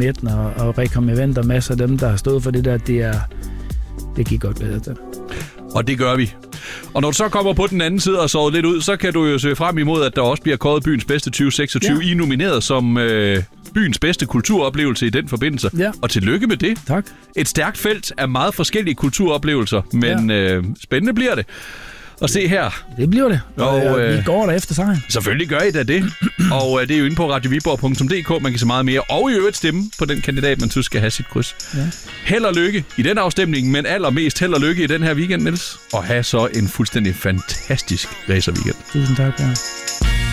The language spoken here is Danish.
Metten og Rekom Event og masser af dem, der har stået for det der, det gik godt bedre til. Og det gør vi. Og når du så kommer på den anden side og sover lidt ud, så kan du jo se frem imod, at der også bliver kåret byens bedste 2026. Ja. I er nomineret som byens bedste kulturoplevelse i den forbindelse. Ja. Og tillykke med det. Tak. Et stærkt felt af meget forskellige kulturoplevelser, men spændende bliver det. Og se her. Det bliver det. Og vi går der efter sejren. Selvfølgelig gør I da det. Og det er jo inde på radioviborg.dk. Man kan se meget mere. Og i øvrigt stemme på den kandidat, man synes skal have sit kryds. Ja. Held og lykke i den afstemning, men allermest held og lykke i den her weekend, Niels. Og have så en fuldstændig fantastisk racerweekend. Tusind tak, ja.